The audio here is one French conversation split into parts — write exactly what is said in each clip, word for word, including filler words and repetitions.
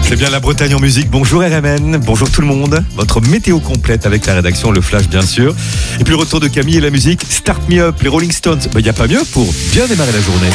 C'est bien la Bretagne en musique. Bonjour R M N, bonjour tout le monde. Votre météo complète avec la rédaction, le flash bien sûr. Et puis le retour de Camille et la musique. Start Me Up, les Rolling Stones. Il ben, n'y a pas mieux pour bien démarrer la journée.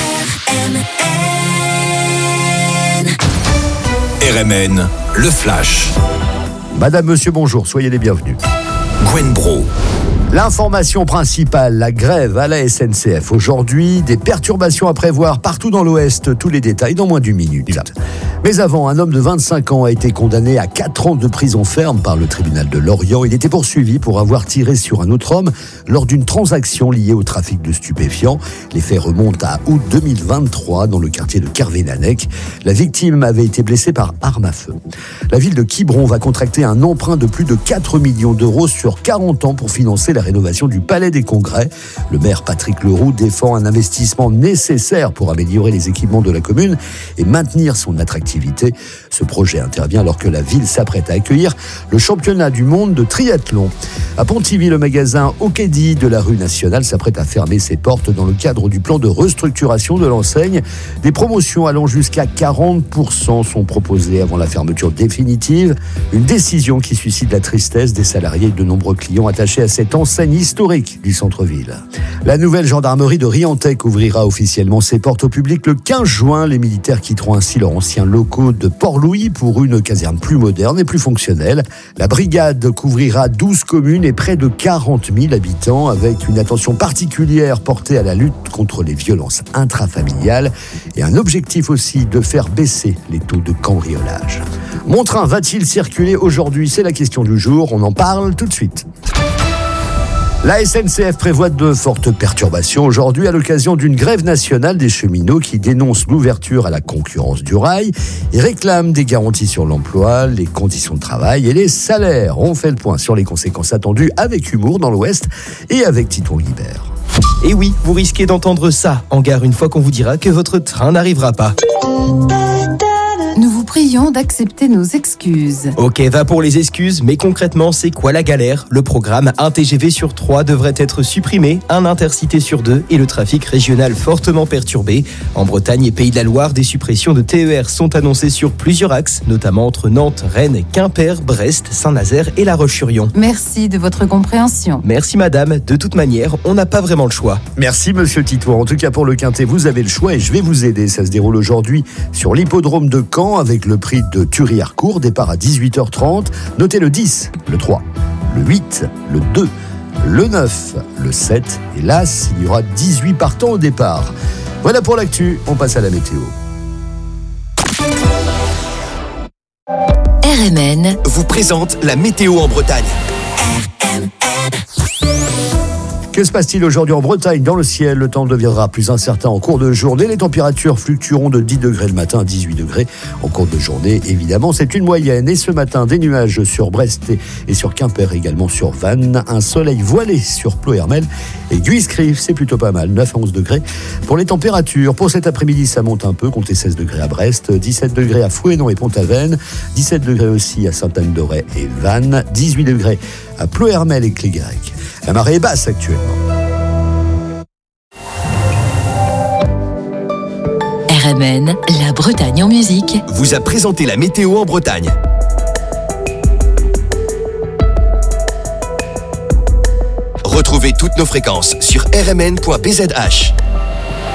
R M N, le flash. Madame, monsieur, bonjour, soyez les bienvenus. Gwen Bro. L'information principale, la grève à la S N C F. Aujourd'hui, des perturbations à prévoir partout dans l'Ouest. Tous les détails dans moins d'une minute. Mais avant, un homme de vingt-cinq ans a été condamné à quatre ans de prison ferme par le tribunal de Lorient. Il était poursuivi pour avoir tiré sur un autre homme lors d'une transaction liée au trafic de stupéfiants. Les faits remontent à août deux mille vingt-trois dans le quartier de Kervénanec. La victime avait été blessée par arme à feu. La ville de Quiberon va contracter un emprunt de plus de quatre millions d'euros sur quarante ans pour financer la rénovation du Palais des Congrès. Le maire Patrick Leroux défend un investissement nécessaire pour améliorer les équipements de la commune et maintenir son attractivité. Ce projet intervient alors que la ville s'apprête à accueillir le championnat du monde de triathlon. À Pontivy, le magasin Ocadi de la rue Nationale s'apprête à fermer ses portes dans le cadre du plan de restructuration de l'enseigne. Des promotions allant jusqu'à quarante pour cent sont proposées avant la fermeture définitive. Une décision qui suscite la tristesse des salariés et de nombreux clients attachés à cette enseigne historique du centre-ville. La nouvelle gendarmerie de Riantec ouvrira officiellement ses portes au public le quinze juin. Les militaires quitteront ainsi leur ancien locaux de Port-Louis pour une caserne plus moderne et plus fonctionnelle. La brigade couvrira douze communes et près de quarante mille habitants avec une attention particulière portée à la lutte contre les violences intrafamiliales et un objectif aussi de faire baisser les taux de cambriolage. Mon train va-t-il circuler aujourd'hui ? C'est la question du jour. On en parle tout de suite. La S N C F prévoit de fortes perturbations aujourd'hui à l'occasion d'une grève nationale des cheminots qui dénoncent l'ouverture à la concurrence du rail et réclament des garanties sur l'emploi, les conditions de travail et les salaires. On fait le point sur les conséquences attendues avec humour dans l'Ouest et avec Titouan Guibert. Et oui, vous risquez d'entendre ça en gare une fois qu'on vous dira que votre train n'arrivera pas. Nous vous prions d'accepter nos excuses. Ok, va pour les excuses, mais concrètement, c'est quoi la galère ? Le programme un T G V sur trois devrait être supprimé, un Intercité sur deux et le trafic régional fortement perturbé. En Bretagne et Pays de la Loire, des suppressions de T E R sont annoncées sur plusieurs axes, notamment entre Nantes, Rennes, Quimper, Brest, Saint-Nazaire et La Roche-sur-Yon. Merci de votre compréhension. Merci madame, de toute manière, on n'a pas vraiment le choix. Merci monsieur Titouan. En tout cas pour le Quintet, vous avez le choix et je vais vous aider. Ça se déroule aujourd'hui sur l'hippodrome de Caen avec le prix de Thury-Harcourt, départ à dix-huit heures trente. Notez le dix, le trois, le huit, le deux, le neuf, le sept et l'As. Il y aura dix-huit partants au départ. Voilà pour l'actu, on passe à la météo. R M N vous présente la météo en Bretagne. Que se passe-t-il aujourd'hui en Bretagne ? Dans le ciel, le temps deviendra plus incertain en cours de journée. Les températures fluctueront de dix degrés le matin à dix-huit degrés en cours de journée. Évidemment, c'est une moyenne. Et ce matin, des nuages sur Brest et sur Quimper, également sur Vannes. Un soleil voilé sur Ploërmel et Guiscrive, c'est plutôt pas mal, neuf à onze degrés. Pour les températures, pour cet après-midi, ça monte un peu. Comptez seize degrés à Brest, dix-sept degrés à Fouesnant et Pont-Aven, dix-sept degrés aussi à Sainte-Anne-d'Auray et Vannes, dix-huit degrés à Ploërmel et Clégarec. La marée est basse actuellement. R M N, la Bretagne en musique, vous a présenté la météo en Bretagne. Retrouvez toutes nos fréquences sur r m n point b z h.